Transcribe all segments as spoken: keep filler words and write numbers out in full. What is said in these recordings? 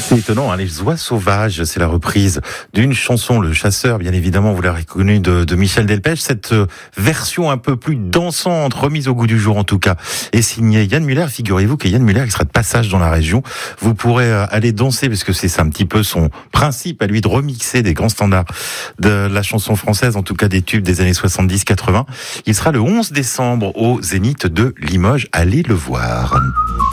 C'est étonnant, hein, les oies sauvages, c'est la reprise d'une chanson, Le Chasseur, bien évidemment, vous l'avez reconnu, de, de Michel Delpech. Cette euh, version un peu plus dansante, remise au goût du jour en tout cas, est signée Yann Muller. Figurez-vous que Yann Muller, il sera de passage dans la région. Vous pourrez euh, aller danser, parce que c'est un petit peu son principe à lui de remixer des grands standards de la chanson française, en tout cas des tubes des années soixante-dix quatre-vingts. Il sera le onze décembre au Zénith de Limoges. Allez le voir.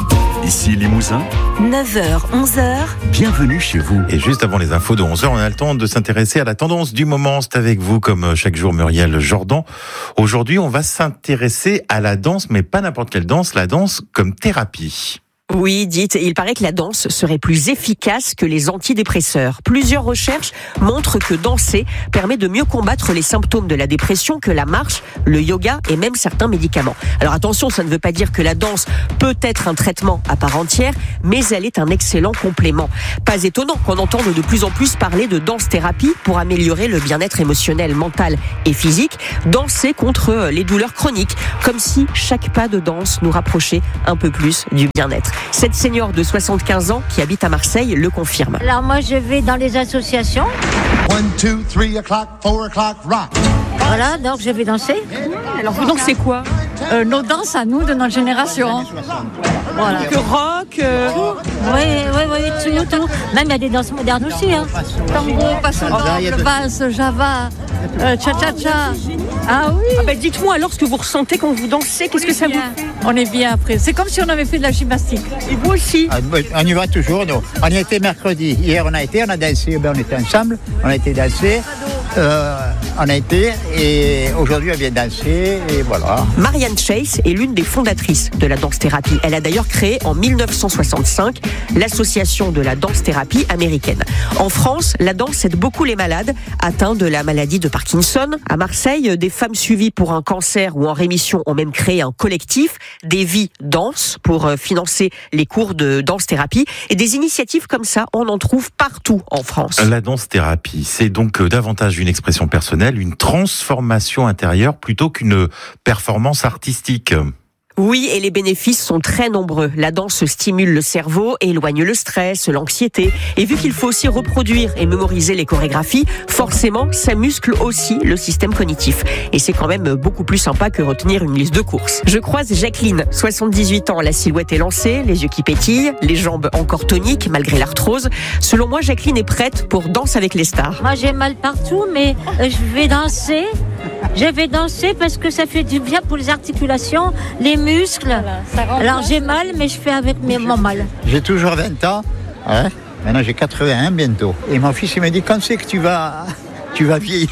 Ici Limousin, neuf heures, onze heures. Bienvenue chez vous. Et juste avant les infos de onze heures, on a le temps de s'intéresser à la tendance du moment. C'est avec vous, comme chaque jour, Muriel Jordan. Aujourd'hui, on va s'intéresser à la danse, mais pas n'importe quelle danse, la danse comme thérapie. Oui, dites, il paraît que la danse serait plus efficace que les antidépresseurs. Plusieurs recherches montrent que danser permet de mieux combattre les symptômes de la dépression que la marche, le yoga et même certains médicaments. Alors attention, ça ne veut pas dire que la danse peut être un traitement à part entière, mais elle est un excellent complément. Pas étonnant qu'on entende de plus en plus parler de danse-thérapie pour améliorer le bien-être émotionnel, mental et physique, danser contre les douleurs chroniques, comme si chaque pas de danse nous rapprochait un peu plus du bien-être. Cette senior de soixante-quinze ans qui habite à Marseille le confirme. Alors moi je vais dans les associations. One, two, three o'clock, four o'clock, rock. Voilà, donc je vais danser. Alors vous dansez quoi? euh, Nos danses à nous de notre génération. Voilà. Que rock euh... Oui, oui, oui, tout, tout. Même il y a des danses modernes aussi. Hein. Tango, passe le valse, java, euh, cha-cha-cha. Ah oui. Ah ben dites-moi alors ce que vous ressentez quand vous dansez. Qu'est-ce que ça vous fait? On est bien après. C'est comme si on avait fait de la gymnastique. Et vous aussi? Ah, on y va toujours, nous. On y était mercredi. Hier, on a été, on a dansé. Ben, on était ensemble. On a été danser. Euh, on a été. Et aujourd'hui, on vient danser. Et voilà. Marianne Chase est l'une des fondatrices de la danse-thérapie. Elle a d'ailleurs créé en dix-neuf cent soixante-cinq l'association de la danse-thérapie américaine. En France, la danse aide beaucoup les malades atteints de la maladie de Parkinson. À Marseille, des femmes suivies pour un cancer ou en rémission ont même créé un collectif, Des Vies Danse, pour financer les cours de danse-thérapie. Et des initiatives comme ça, on en trouve partout en France. La danse-thérapie, c'est donc davantage une expression personnelle, une transformation intérieure plutôt qu'une performance artistique. Oui, et les bénéfices sont très nombreux. La danse stimule le cerveau, éloigne le stress, l'anxiété. Et vu qu'il faut aussi reproduire et mémoriser les chorégraphies, forcément, ça muscle aussi le système cognitif. Et c'est quand même beaucoup plus sympa que retenir une liste de courses. Je croise Jacqueline, soixante-dix-huit ans. La silhouette est lancée, les yeux qui pétillent, les jambes encore toniques malgré l'arthrose. Selon moi, Jacqueline est prête pour Danse avec les stars. Moi, j'ai mal partout, mais je vais danser. Je vais danser parce que ça fait du bien pour les articulations, les muscles. Voilà, alors j'ai mal, mais je fais avec mes, mon mal. J'ai toujours vingt ans. Hein. Maintenant, j'ai quatre-vingt-un bientôt. Et mon fils, il me dit, quand c'est que tu vas, tu vas vieillir?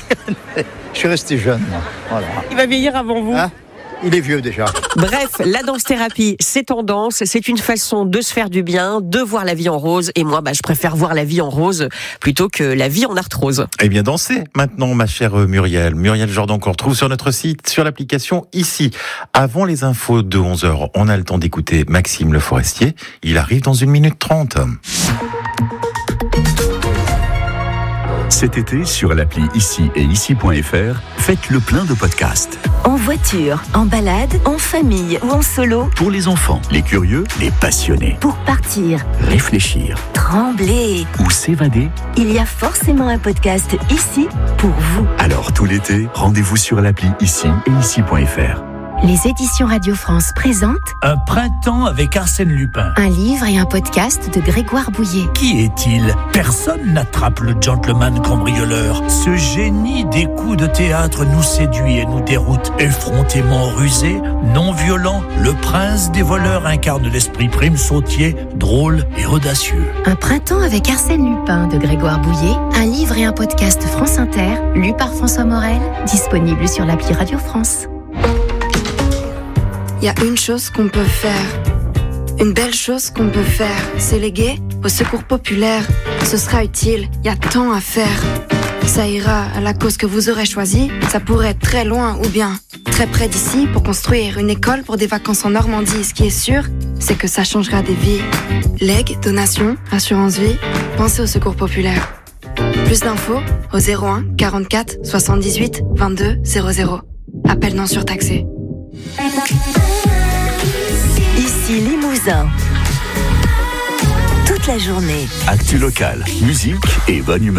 Je suis resté jeune, moi. Voilà. Il va vieillir avant vous. Hein? Il est vieux déjà. Bref, la danse-thérapie, c'est tendance, c'est une façon de se faire du bien, de voir la vie en rose. Et moi, bah, je préfère voir la vie en rose plutôt que la vie en arthrose. Eh bien, dansez maintenant, ma chère Muriel. Muriel Jordan, qu'on retrouve sur notre site, sur l'application ici. Avant les infos de onze heures, on a le temps d'écouter Maxime Le Forestier. Il arrive dans une minute trente. Cet été, sur l'appli Ici et Ici point F R, faites le plein de podcasts. En voiture, en balade, en famille ou en solo. Pour les enfants, les curieux, les passionnés. Pour partir, réfléchir, trembler ou s'évader. Il y a forcément un podcast ici pour vous. Alors tout l'été, rendez-vous sur l'appli Ici et Ici point F R. Les éditions Radio France présentent Un printemps avec Arsène Lupin. Un livre et un podcast de Grégoire Bouillet. Qui est-il? Personne n'attrape le gentleman cambrioleur. Ce génie des coups de théâtre nous séduit et nous déroute. Effrontément rusé, non violent, le prince des voleurs incarne l'esprit prime sautier, drôle et audacieux. Un printemps avec Arsène Lupin de Grégoire Bouillet. Un livre et un podcast France Inter, lu par François Morel, disponible sur l'appli Radio France. Il y a une chose qu'on peut faire, une belle chose qu'on peut faire, c'est léguer au secours populaire. Ce sera utile, il y a tant à faire. Ça ira à la cause que vous aurez choisie, ça pourrait être très loin ou bien très près d'ici pour construire une école pour des vacances en Normandie. Ce qui est sûr, c'est que ça changera des vies. Legs, donations, assurance vie, pensez au secours populaire. Plus d'infos au zéro un quarante-quatre soixante-dix-huit vingt-deux zéro zéro. Appel non surtaxé. Ici Limousin. Toute toute la journée. Actu locale, musique et bonne humeur.